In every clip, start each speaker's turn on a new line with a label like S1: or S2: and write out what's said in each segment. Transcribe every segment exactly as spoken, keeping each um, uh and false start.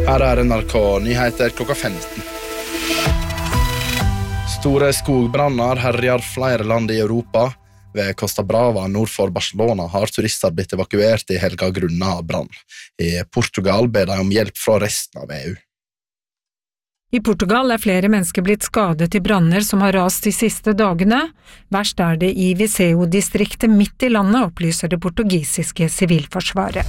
S1: Her er N R K Nyheter klokka femten. Store skogbranner herjer flere land i Europa. Ved Costa Brava nord for Barcelona har turister blitt evakuert i helga grunnet brann. I Portugal ber de om hjelp fra resten av E U.
S2: I Portugal er flere mennesker blitt skadet i branner som har rast de siste dagene. Verst er det i Viseu-distriktet midt i landet, opplyser det portugisiske sivilforsvaret.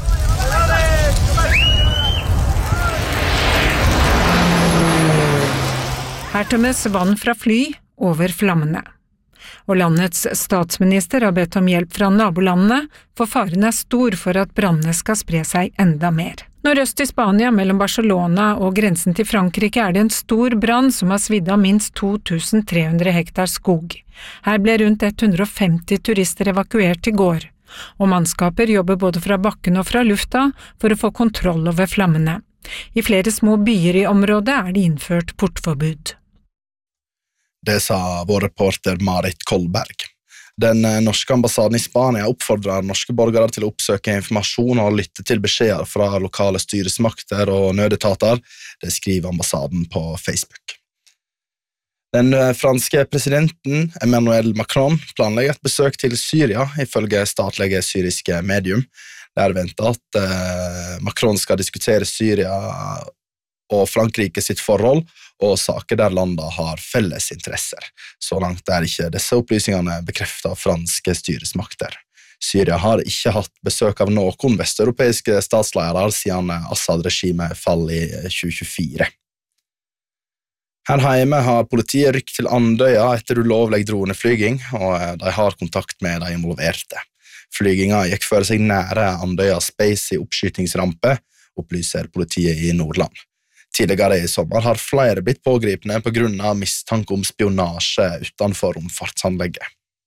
S2: Her tømmes vann fra fly over flammene. Og landets statsminister har bedt om hjelp fra nabolandene, for faren er stor for at brannene skal spre seg enda mer. Nordøst i Spania, mellom Barcelona og grensen til Frankrike, er det en stor brann som har svidd av minst to tusen tre hundre hektar skog. Her ble rundt hundre og femti turister evakuert i går, og mannskaper jobber både fra bakken og fra lufta for å få kontroll over flammene. I flere små byer i området er det innført portforbud.
S1: Det sa vår reporter Marit Kolberg. Den norske ambassaden i Spania oppfordrer norske borgere til å oppsøke informasjon og lytte til beskjeder fra lokale styresmakter og nødetater. Det skriver ambassaden på Facebook. Den franske presidenten Emmanuel Macron planlegger et besøk til Syria, ifølge statlige syriske medium. Det er ventet at Macron skal diskutere Syria og Frankrike sitt forhold, og saker der landet har felles interesser. Så langt er ikke disse opplysningene bekreftet av franske styresmakter. Syria har ikke hatt besøk av noen vesteuropeiske statsledere siden Assad-regimet fall i tjue tjuefire. Her hjemme har politiet rykt til Andøya etter ulovlig droneflyging, og de har kontakt med de involverte. Flyginga gikk for seg nære Andøya Space i oppskytingsrampe, opplyser politiet i Nordland. Tidligere i sommer har flere blitt pågripne på grunn av mistanke om spionasje utenfor romfartsanlegget.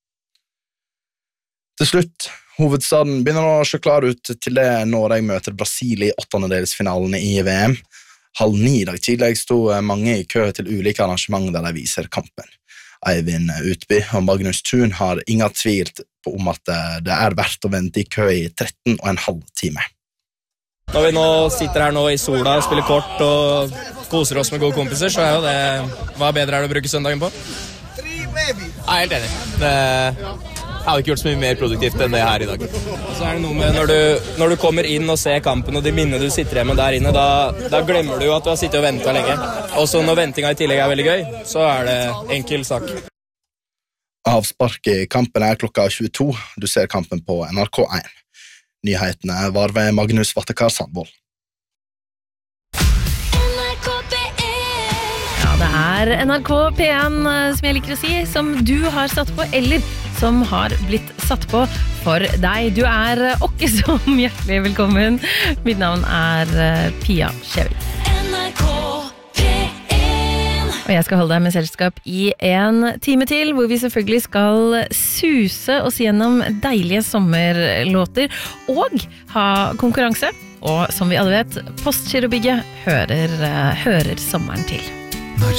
S1: Til slutt, hovedstaden begynner å se klar ut til det Norge møter Brasil i åttendedelsfinalen i V M. Halv ni dag tidlig sto mange i kø til ulike arrangement der de viser kampen. Eivind Utby og Magnus Thun har ingen tvil om at det er verdt å vente i kø i tretten og en halv time.
S3: Når vi nå sitter her nå i sola og spiller kort og koser oss med gode kompiser, så er jo det hva bedre er det å bruke søndagen på? Jeg er helt enig. Det jeg har ikke gjort så mye mer produktivt enn det her i dag. Og så er det noe med når du, når du kommer inn og ser kampen og de minnene du sitter hjemme der inne, da, da glemmer du jo at du har sittet og ventet lenge. Og så når ventinga i tillegg er veldig gøy, så er det enkel sak.
S1: Avspark i kampen er klokka tjueto. Du ser kampen på N R K én. Nyhetene var ved Magnus Vattekar Sandvold.
S4: Ja, det er N R K P én som jeg liker å si, som du har satt på, eller som har blitt satt på for deg. Du er åkke som hjertelig velkommen. Mitt navn er Pia Skjevik. Og jeg skal holde deg med selskap i en time til, hvor vi selvfølgelig skal suse oss gjennom deilige sommerlåter og ha konkurranse. Og som vi alle vet, Postgirobygget hører, hører sommeren til.